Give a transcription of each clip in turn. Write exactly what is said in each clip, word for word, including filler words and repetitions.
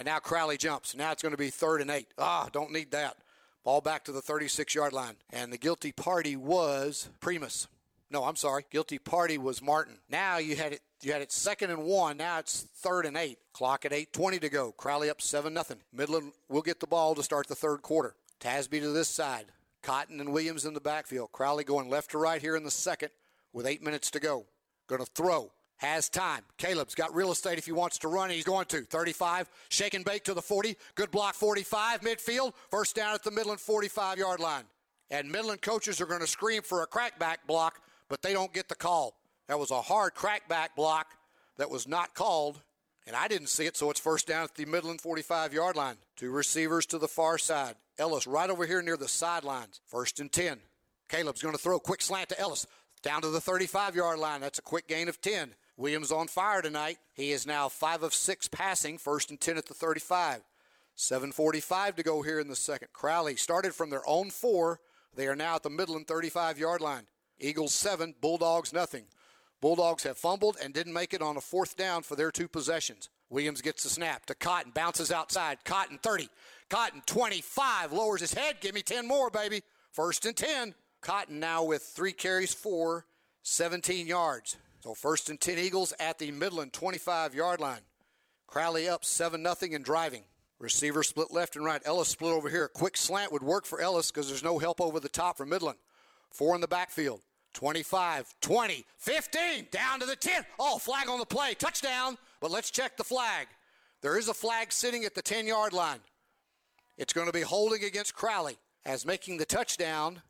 now Crowley jumps. Now it's going to be third and eight. Ah, don't need that. Ball back to the thirty-six-yard line. And the guilty party was Primus. No, I'm sorry. Guilty party was Martin. Now you had it you had it second and one. Now it's third and eight. Clock at eight twenty to go. Crowley up seven nothing. Midland will get the ball to start the third quarter. Tasby to this side. Cotton and Williams in the backfield. Crowley going left to right here in the second with eight minutes to go. Going to throw. Has time. Caleb's got real estate if he wants to run. He's going to. thirty-five. Shake and bake to the forty. Good block forty-five. Midfield. First down at the Midland forty-five-yard line. And Midland coaches are going to scream for a crackback block, but they don't get the call. That was a hard crackback block that was not called, and I didn't see it, so it's first down at the Midland forty-five-yard line. Two receivers to the far side. Ellis right over here near the sidelines. First and ten. Caleb's going to throw a quick slant to Ellis. Down to the thirty-five-yard line. That's a quick gain of ten. Williams on fire tonight. He is now five of six passing. First and ten at the thirty-five. seven forty-five to go here in the second. Crowley started from their own four. They are now at the Midland thirty-five-yard line. Eagles seven, Bulldogs nothing. Bulldogs have fumbled and didn't make it on a fourth down for their two possessions. Williams gets the snap to Cotton, bounces outside. Cotton thirty. Cotton twenty-five, lowers his head. Give me ten more, baby. First and ten. Cotton now with three carries for seventeen yards. So first and ten Eagles at the Midland twenty-five-yard line. Crowley up seven nothing and driving. Receiver split left and right. Ellis split over here. A quick slant would work for Ellis because there's no help over the top for Midland. Four in the backfield. twenty-five, twenty, fifteen, down to the ten. Oh, flag on the play. Touchdown. But let's check the flag. There is a flag sitting at the ten-yard line. It's going to be holding against Crowley, as making the touchdown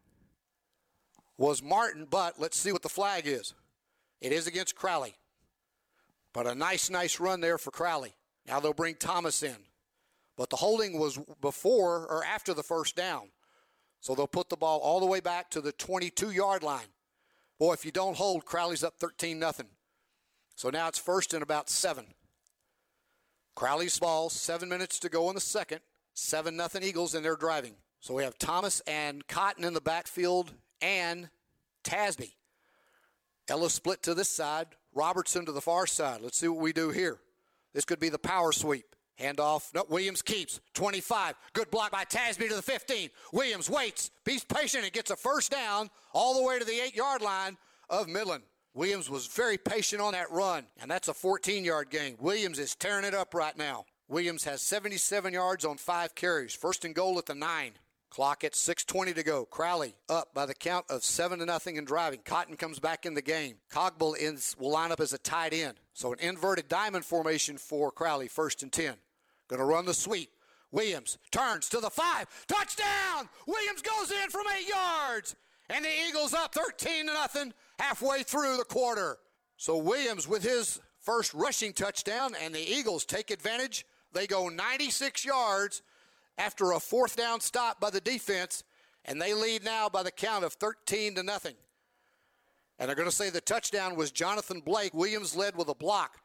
was Martin, but let's see what the flag is. It is against Crowley. But a nice, nice run there for Crowley. Now they'll bring Thomas in. But the holding was before or after the first down. So they'll put the ball all the way back to the twenty-two-yard line. Boy, if you don't hold, Crowley's up thirteen nothing. So now it's first and about seven. Crowley's ball, seven minutes to go in the second. seven nothing Eagles, and they're driving. So we have Thomas and Cotton in the backfield and Tasby. Ellis split to this side. Robertson to the far side. Let's see what we do here. This could be the power sweep. Handoff. No, Williams keeps. twenty-five. Good block by Tasby to the fifteen. Williams waits. He's patient and gets a first down all the way to the eight-yard line of Midland. Williams was very patient on that run, and that's a fourteen-yard gain. Williams is tearing it up right now. Williams has seventy-seven yards on five carries. First and goal at the nine. Clock at six twenty to go. Crowley up by the count of seven to nothing and driving. Cotton comes back in the game. Cogbull is, will line up as a tight end. So an inverted diamond formation for Crowley, first and ten. Going to run the sweep. Williams turns to the five. Touchdown! Williams goes in from eight yards. And the Eagles up thirteen to nothing halfway through the quarter. So Williams with his first rushing touchdown, and the Eagles take advantage. They go ninety-six yards after a fourth down stop by the defense, and they lead now by the count of thirteen to nothing. And they're going to say the touchdown was Jonathan Blake. Williams led with a block.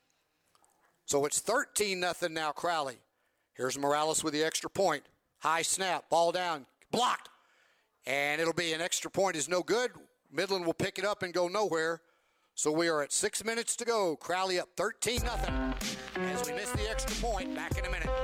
So it's thirteen nothing now, Crowley. Here's Morales with the extra point. High snap, ball down, blocked. And it'll be an extra point is no good. Midland will pick it up and go nowhere. So we are at six minutes to go. Crowley up thirteen nothing as we miss the extra point. Back in a minute.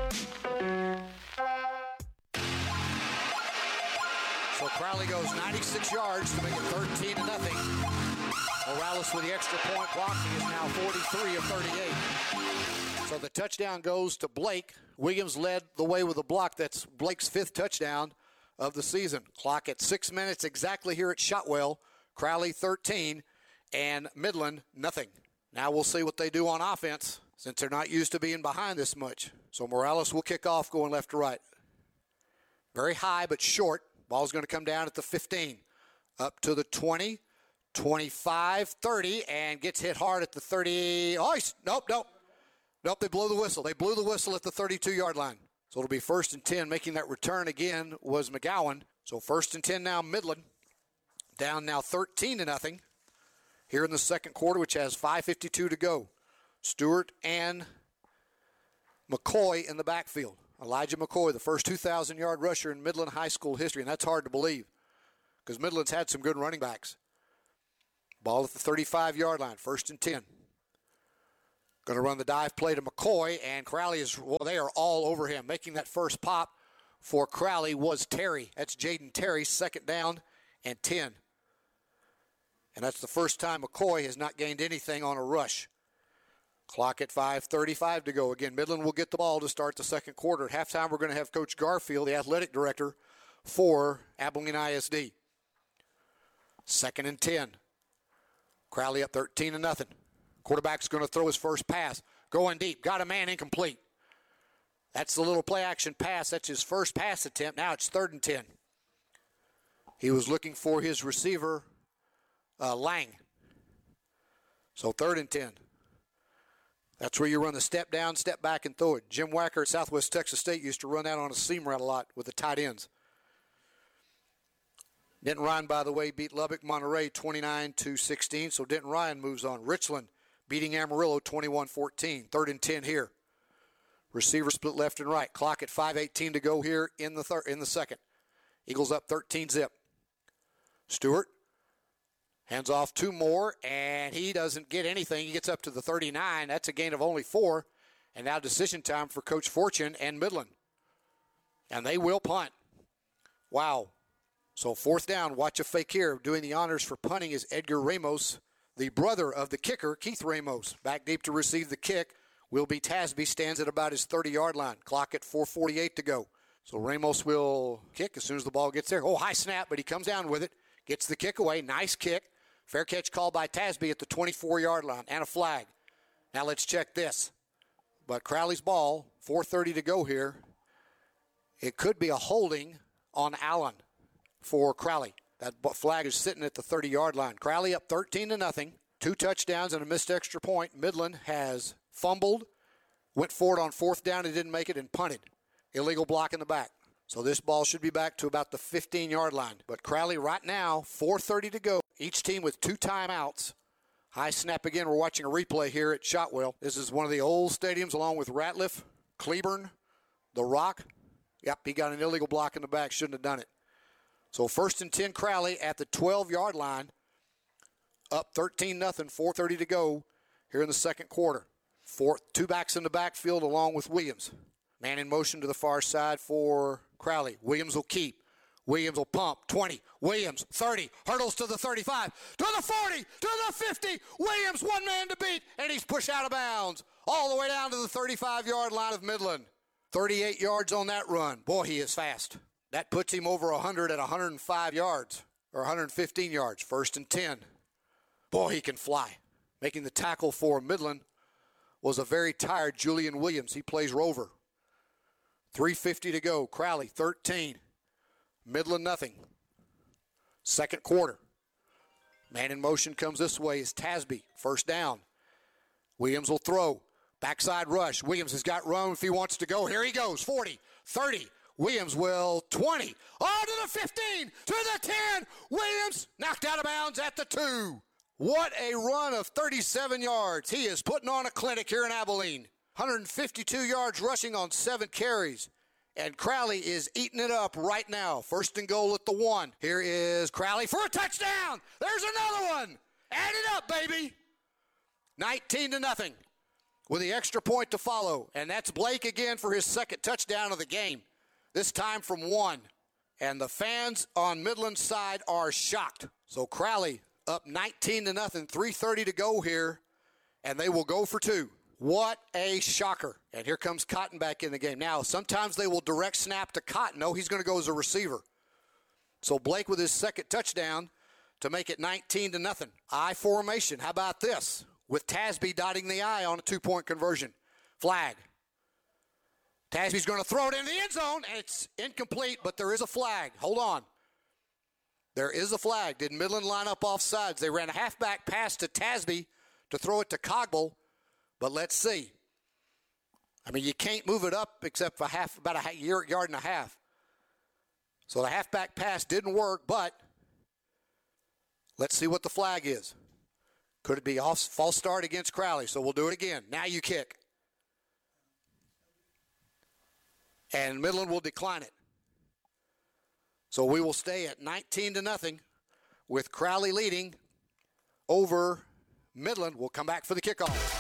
So Crowley goes ninety-six yards to make it thirteen to nothing. Morales with the extra point block. He is now forty-three of thirty-eight. So the touchdown goes to Blake. Williams led the way with a block. That's Blake's fifth touchdown of the season. Clock at six minutes exactly here at Shotwell. Crowley thirteen and Midland nothing. Now we'll see what they do on offense since they're not used to being behind this much. So Morales will kick off going left to right. Very high but short. Ball's going to come down at the fifteen. Up to the twenty, twenty-five, thirty, and gets hit hard at the thirty. Oh, he's, nope, nope. Nope, they blew the whistle. They blew the whistle at the thirty-two-yard line. So it'll be first and ten. Making that return again was McGowan. So first and ten now, Midland. Down now thirteen to nothing here in the second quarter, which has five fifty-two to go. Stewart and McCoy in the backfield. Elijah McCoy, the first two thousand-yard rusher in Midland high school history, and that's hard to believe because Midland's had some good running backs. Ball at the thirty-five-yard line, first and ten. Going to run the dive play to McCoy, and Crowley is, well, they are all over him. Making that first pop for Crowley was Terry. That's Jaden Terry, second down and ten. And that's the first time McCoy has not gained anything on a rush. Clock at five thirty-five to go. Again, Midland will get the ball to start the second quarter. At halftime, we're going to have Coach Garfield, the athletic director for Abilene I S D. Second and ten. Crowley up thirteen to nothing. Quarterback's going to throw his first pass. Going deep. Got a man, incomplete. That's the little play action pass. That's his first pass attempt. Now it's third and ten. He was looking for his receiver, uh, Lang. So third and ten. That's where you run the step down, step back, and throw it. Jim Wacker at Southwest Texas State used to run that on a seam route a lot with the tight ends. Denton Ryan, by the way, beat Lubbock Monterey twenty-nine to sixteen, so Denton Ryan moves on. Richland beating Amarillo twenty-one fourteen. Third and ten here. Receiver split left and right. Clock at five eighteen to go here in the third, in the second. Eagles up thirteen zip. Stewart hands off two more, and he doesn't get anything. He gets up to the thirty-nine. That's a gain of only four. And now decision time for Coach Fortune and Midland. And they will punt. Wow. So fourth down, watch a fake here. Doing the honors for punting is Edgar Ramos, the brother of the kicker, Keith Ramos. Back deep to receive the kick will be Tasby, stands at about his thirty-yard line. Clock at four forty-eight to go. So Ramos will kick as soon as the ball gets there. Oh, high snap, but he comes down with it. Gets the kick away. Nice kick. Fair catch called by Tasby at the twenty-four-yard line and a flag. Now let's check this. But Crowley's ball, four thirty to go here. It could be a holding on Allen for Crowley. That flag is sitting at the thirty-yard line. Crowley up thirteen to nothing. Two touchdowns and a missed extra point. Midland has fumbled, went forward on fourth down and didn't make it, and punted. Illegal block in the back. So this ball should be back to about the fifteen-yard line. But Crowley right now, four thirty to go. Each team with two timeouts. High snap again. We're watching a replay here at Shotwell. This is one of the old stadiums along with Ratliff, Cleburne, The Rock. Yep, he got an illegal block in the back. Shouldn't have done it. So first and ten, Crowley at the twelve-yard line. Up thirteen nothing, four thirty to go here in the second quarter. Four, two backs in the backfield along with Williams. Man in motion to the far side for Crowley. Williams will keep. Williams will pump. twenty. Williams, thirty. Hurdles to the thirty-five. To the forty. To the fifty. Williams, one man to beat. And he's pushed out of bounds. All the way down to the thirty-five-yard line of Midland. thirty-eight yards on that run. Boy, he is fast. That puts him over one hundred at one hundred five yards. Or one hundred fifteen yards. First and ten. Boy, he can fly. Making the tackle for Midland was a very tired Julian Williams. He plays rover. three fifty to go. Crowley, thirteen. Midland, nothing. Second quarter. Man in motion comes this way is Tasby. First down. Williams will throw. Backside rush. Williams has got room if he wants to go. Here he goes. forty, thirty. Williams will twenty. Oh, to the fifteen. To the ten. Williams knocked out of bounds at the two. What a run of thirty-seven yards. He is putting on a clinic here in Abilene. one hundred fifty-two yards rushing on seven carries. And Crowley is eating it up right now. First and goal at the one. Here is Crowley for a touchdown. There's another one. Add it up, baby. nineteen to nothing with the extra point to follow. And that's Blake again for his second touchdown of the game. This time from one. And the fans on Midland's side are shocked. So Crowley up nineteen to nothing. three thirty to go here. And they will go for two. What a shocker. And here comes Cotton back in the game. Now, sometimes they will direct snap to Cotton. No, he's going to go as a receiver. So Blake with his second touchdown to make it nineteen to nothing. I formation. How about this? With Tasby dotting the I on a two-point conversion. Flag. Tasby's going to throw it in the end zone, and it's incomplete, but there is a flag. Hold on. There is a flag. Did Midland line up off sides? They ran a halfback pass to Tasby to throw it to Cogble. But let's see. I mean, you can't move it up except for half, about a yard and a half. So the halfback pass didn't work, but let's see what the flag is. Could it be off, false start against Crowley? So we'll do it again. Now you kick. And Midland will decline it. So we will stay at nineteen to nothing with Crowley leading over Midland. We'll come back for the kickoff.